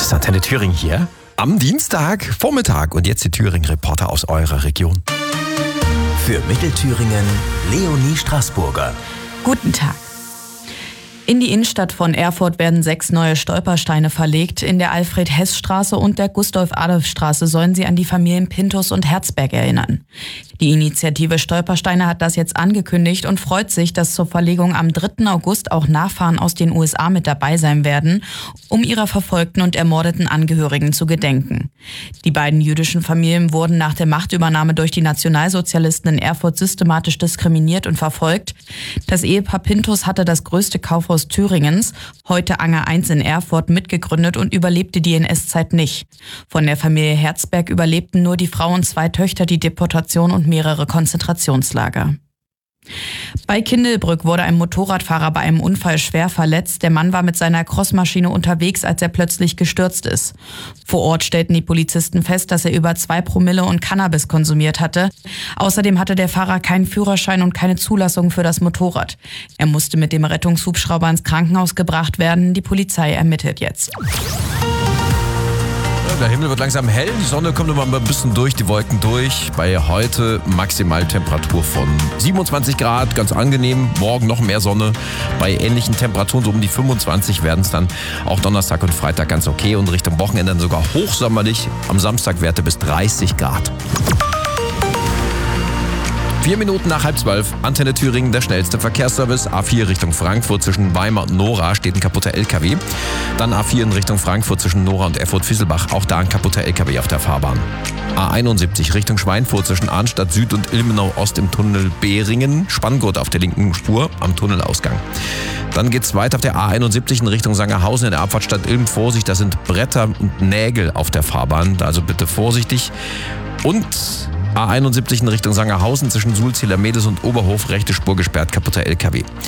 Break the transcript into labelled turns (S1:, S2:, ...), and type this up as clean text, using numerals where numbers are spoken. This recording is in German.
S1: ist Antenne Thüringen hier. Am Dienstag, Vormittag und jetzt die Thüringen-Reporter aus eurer Region.
S2: Für Mittelthüringen Leonie Straßburger.
S3: Guten Tag. In die Innenstadt von Erfurt werden 6 neue Stolpersteine verlegt. In der Alfred-Hess-Straße und der Gustav-Adolf-Straße sollen sie an die Familien Pinthus und Herzberg erinnern. Die Initiative Stolpersteine hat das jetzt angekündigt und freut sich, dass zur Verlegung am 3. August auch Nachfahren aus den USA mit dabei sein werden, um ihrer verfolgten und ermordeten Angehörigen zu gedenken. Die beiden jüdischen Familien wurden nach der Machtübernahme durch die Nationalsozialisten in Erfurt systematisch diskriminiert und verfolgt. Das Ehepaar Pinthus hatte das größte Kaufhaus Thüringens, heute Anger 1 in Erfurt, mitgegründet und überlebte die NS-Zeit nicht. Von der Familie Herzberg überlebten nur die Frau und 2 Töchter die Deportation und mehrere Konzentrationslager. Bei Kindelbrück wurde ein Motorradfahrer bei einem Unfall schwer verletzt. Der Mann war mit seiner Crossmaschine unterwegs, als er plötzlich gestürzt ist. Vor Ort stellten die Polizisten fest, dass er über 2 Promille und Cannabis konsumiert hatte. Außerdem hatte der Fahrer keinen Führerschein und keine Zulassung für das Motorrad. Er musste mit dem Rettungshubschrauber ins Krankenhaus gebracht werden. Die Polizei ermittelt jetzt.
S1: Der Himmel wird langsam hell, die Sonne kommt immer ein bisschen durch, die Wolken durch. Bei heute Maximaltemperatur von 27 Grad, ganz angenehm. Morgen noch mehr Sonne. Bei ähnlichen Temperaturen, so um die 25, werden es dann auch Donnerstag und Freitag ganz okay. Und Richtung Wochenende dann sogar hochsommerlich. Am Samstag Werte bis 30 Grad. 4 Minuten nach 11:30, Antenne Thüringen, der schnellste Verkehrsservice. A4 Richtung Frankfurt zwischen Weimar und Nora steht ein kaputter LKW. Dann A4 in Richtung Frankfurt zwischen Nora und Erfurt-Fisselbach, auch da ein kaputter LKW auf der Fahrbahn. A71 Richtung Schweinfurt zwischen Arnstadt Süd und Ilmenau Ost im Tunnel Behringen, Spanngurt auf der linken Spur am Tunnelausgang. Dann geht's weiter auf der A71 in Richtung Sangerhausen in der Abfahrtstadt Ilm. Vorsicht, da sind Bretter und Nägel auf der Fahrbahn, also bitte vorsichtig. Und A71 in Richtung Sangerhausen zwischen Sulzheiler Medes und Oberhof, rechte Spur gesperrt, kaputter LKW.